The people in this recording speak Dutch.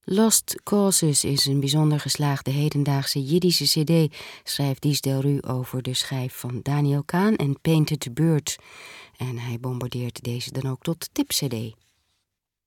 Lost Causes is een bijzonder geslaagde hedendaagse Jiddische cd, schrijft Dies Delru over de schijf van Daniel Kahn en Painted Bird. En hij bombardeert deze dan ook tot tip-cd.